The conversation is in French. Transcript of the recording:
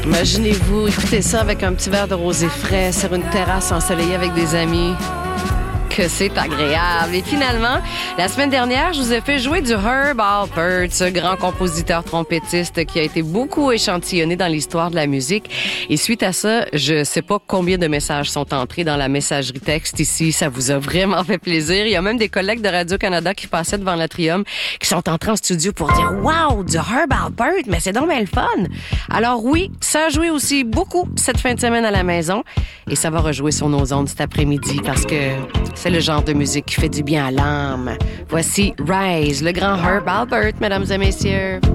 Imaginez-vous, écoutez ça avec un petit verre de rosé frais sur une terrasse ensoleillée avec des amis. Que c'est agréable. Et finalement, la semaine dernière, je vous ai fait jouer du Herb Alpert, ce grand compositeur trompettiste qui a été beaucoup échantillonné dans l'histoire de la musique. Et suite à ça, je sais pas combien de messages sont entrés dans la messagerie texte ici. Ça vous a vraiment fait plaisir. Il y a même des collègues de Radio-Canada qui passaient devant l'Atrium qui sont entrés en studio pour dire « Wow, du Herb Alpert, mais c'est donc bien le fun! » Alors oui, ça a joué aussi beaucoup cette fin de semaine à la maison et ça va rejouer sur nos ondes cet après-midi parce que c'est le genre de musique qui fait du bien à l'âme. Voici Rise, le grand Herb Alpert, mesdames et messieurs.